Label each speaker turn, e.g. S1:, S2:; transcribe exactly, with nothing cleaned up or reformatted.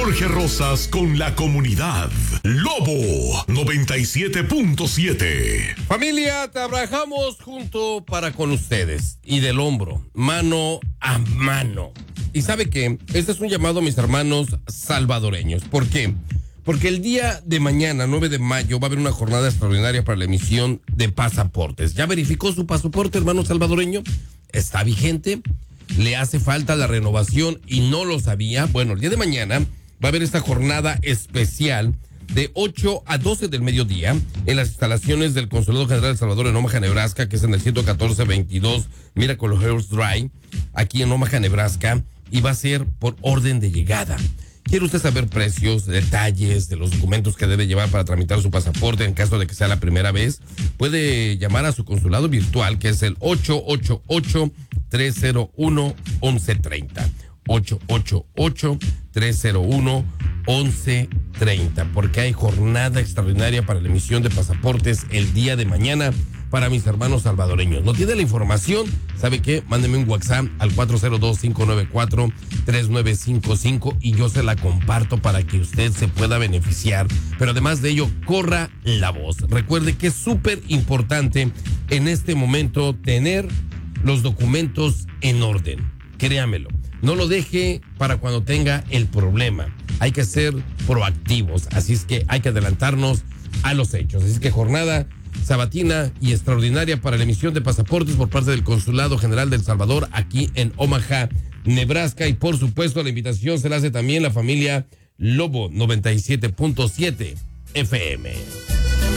S1: Jorge Rosas con la comunidad. Lobo noventa y siete punto siete.
S2: Familia, trabajamos junto para con ustedes y del hombro, mano a mano. Y sabe que este es un llamado a mis hermanos salvadoreños. ¿Por qué? Porque el día de mañana, nueve de mayo, va a haber una jornada extraordinaria para la emisión de pasaportes. ¿Ya verificó su pasaporte, hermano salvadoreño? ¿Está vigente? ¿Le hace falta la renovación y no lo sabía? Bueno, el día de mañana va a haber esta jornada especial de ocho a doce del mediodía en las instalaciones del Consulado General de El Salvador en Omaha, Nebraska, que es en el ciento catorce veintidós Miracle Hills Drive, aquí en Omaha, Nebraska, y va a ser por orden de llegada. ¿Quiere usted saber precios, detalles de los documentos que debe llevar para tramitar su pasaporte en caso de que sea la primera vez? Puede llamar a su consulado virtual, que es el ocho ocho ocho, tres cero uno, once treinta. ocho ocho ocho, tres cero uno, once treinta, porque hay jornada extraordinaria para la emisión de pasaportes el día de mañana para mis hermanos salvadoreños. ¿No tiene la información? ¿Sabe qué? Mándeme un WhatsApp al cuatro cero dos, cinco nueve cuatro, tres nueve cinco cinco y yo se la comparto para que usted se pueda beneficiar. Pero además de ello, corra la voz. Recuerde que es súper importante en este momento tener los documentos en orden. Créamelo. No lo deje para cuando tenga el problema. Hay que ser proactivos. Así es que hay que adelantarnos a los hechos. Así es que jornada sabatina y extraordinaria para la emisión de pasaportes por parte del Consulado General de El Salvador aquí en Omaha, Nebraska. Y por supuesto la invitación se la hace también la familia Lobo noventa y siete punto siete F M.